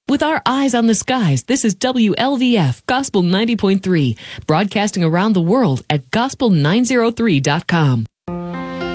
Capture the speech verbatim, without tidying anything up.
With our eyes on the skies, this is W L V F Gospel ninety point three, broadcasting around the world at gospel nine oh three dot com.